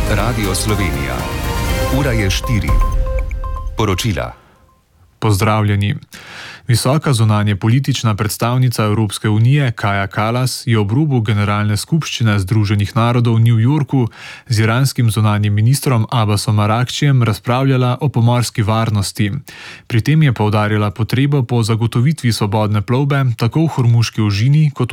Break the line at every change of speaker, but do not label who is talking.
Radio Slovenija. Ura je 4. Poročila.
Pozdravljeni. Visoka zunanjepolitična predstavnica Evropske unije Kaja Kallas je ob robu Generalne skupščine Združenih narodov v New Yorku z iranskim zunanjim ministrom Abbasom Aragčijem razpravljala o pomorski varnosti. Pri tem je poudarila potrebo po zagotovitvi svobodne plovbe tako v Hormuški ožini kot